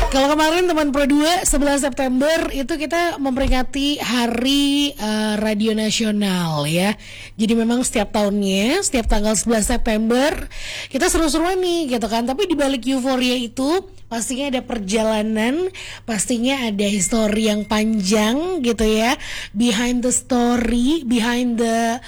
Kalau kemarin teman Pro 2 11 September itu kita memperingati Hari Radio Nasional ya. Jadi memang setiap tahunnya, setiap tanggal 11 September kita seru-seruan nih gitu kan. Tapi di balik euforia itu pastinya ada perjalanan, pastinya ada histori yang panjang gitu ya. Behind the story, behind the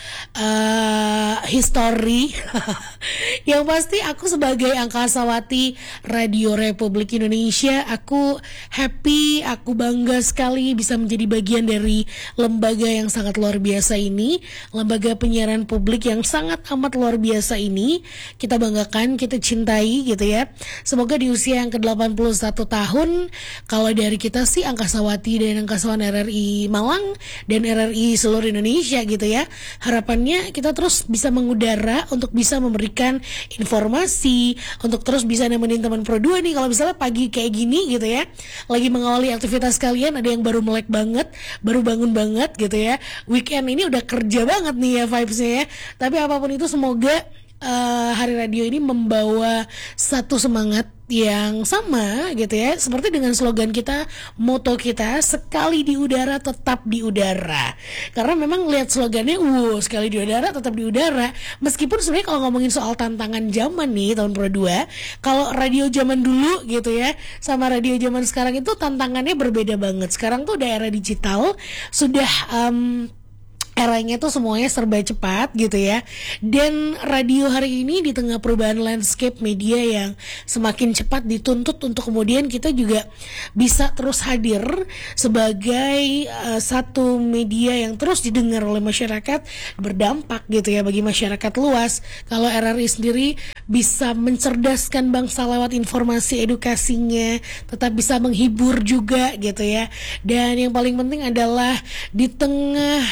history. Yang pasti aku sebagai angkasawati Radio Republik Indonesia, aku happy, aku bangga sekali bisa menjadi bagian dari lembaga yang sangat luar biasa ini, lembaga penyiaran publik yang sangat amat luar biasa ini. Kita banggakan, kita cintai gitu ya. Semoga di usia yang ke-81 tahun, kalau dari kita sih angkasawati dan angkasawan RRI Malang dan RRI seluruh Indonesia gitu ya, harapannya kita terus bisa mengudara untuk bisa memberikan informasi, untuk terus bisa nemenin teman Pro 2 nih. Kalau misalnya pagi kayak gini gitu ya, lagi mengawali aktivitas kalian, ada yang baru melek banget, baru bangun banget gitu ya, weekend ini udah kerja banget nih ya vibesnya ya. Tapi apapun itu semoga Hari Radio ini membawa satu semangat yang sama gitu ya, seperti dengan slogan kita, moto kita, sekali di udara tetap di udara. Karena memang lihat slogannya, sekali di udara tetap di udara. Meskipun sebenarnya kalau ngomongin soal tantangan zaman nih tahun Pro 2, kalau radio zaman dulu gitu ya sama radio zaman sekarang itu tantangannya berbeda banget. Sekarang tuh udah era digital, sudah eranya tuh semuanya serba cepat gitu ya. Dan radio hari ini di tengah perubahan landscape media yang semakin cepat dituntut untuk kemudian kita juga bisa terus hadir sebagai satu media yang terus didengar oleh masyarakat, berdampak gitu ya bagi masyarakat luas. Kalau RRI sendiri bisa mencerdaskan bangsa lewat informasi edukasinya, tetap bisa menghibur juga gitu ya. Dan yang paling penting adalah di tengah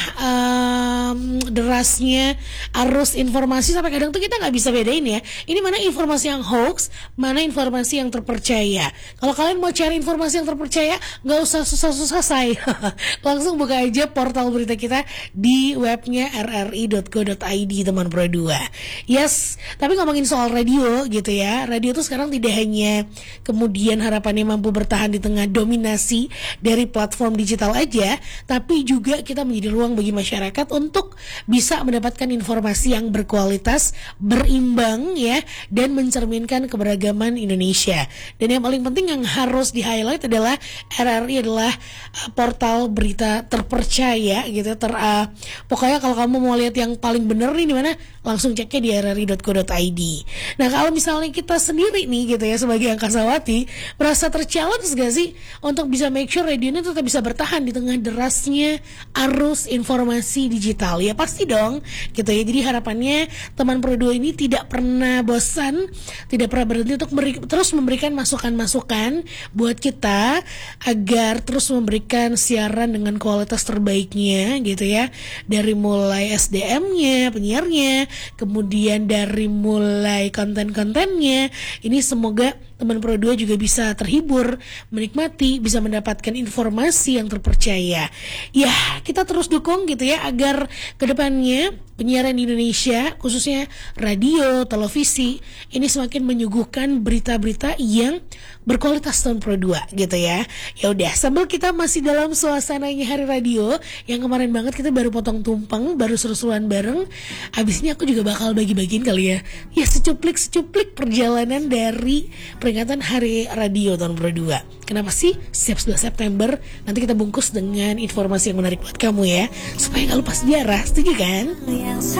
derasnya arus informasi, sampai kadang tuh kita nggak bisa bedain ya, ini mana informasi yang hoax, mana informasi yang terpercaya. Kalau kalian mau cari informasi yang terpercaya, nggak usah susah-susah say. Langsung buka aja portal berita kita di webnya rri.co.id teman Pro 2. Yes, tapi ngomongin soal radio gitu ya, radio tuh sekarang tidak hanya kemudian harapannya mampu bertahan di tengah dominasi dari platform digital aja, tapi juga kita menjadi ruang bagi masyarakat untuk bisa mendapatkan informasi yang berkualitas, berimbang ya, dan mencerminkan keberagaman Indonesia. Dan yang paling penting yang harus di-highlight adalah RRI adalah portal berita terpercaya gitu. Pokoknya kalau kamu mau lihat yang paling bener nih di mana, langsung ceknya di rri.co.id. Nah, kalau misalnya kita sendiri nih gitu ya sebagai angkasawati merasa ter-challenge gak sih untuk bisa make sure radio ini tetap bisa bertahan di tengah derasnya arus informasi digital? Ya pasti dong gitu ya. Jadi harapannya teman Pro 2 ini tidak pernah bosan, tidak pernah berhenti untuk terus memberikan masukan-masukan buat kita agar terus memberikan siaran dengan kualitas terbaiknya gitu ya. Dari mulai SDM-nya, penyiarnya, kemudian dari mulai konten-kontennya, ini semoga teman Pro 2 juga bisa terhibur, menikmati, bisa mendapatkan informasi yang terpercaya. Ya, kita terus dukung gitu ya agar kedepannya penyiaran di Indonesia, khususnya radio, televisi, ini semakin menyuguhkan berita-berita yang berkualitas tahun Pro 2 gitu ya. Ya udah, sambil kita masih dalam suasananya Hari Radio yang kemarin banget kita baru potong tumpeng, baru seru-seruan bareng. Abis ini aku juga bakal bagi-bagiin kali ya. Ya secuplik perjalanan dari peringatan Hari Radio tahun Pro 2. Kenapa sih setiap 11 September nanti kita bungkus dengan informasi yang menarik buat kamu ya, supaya gak lupa sejarah, setuju kan?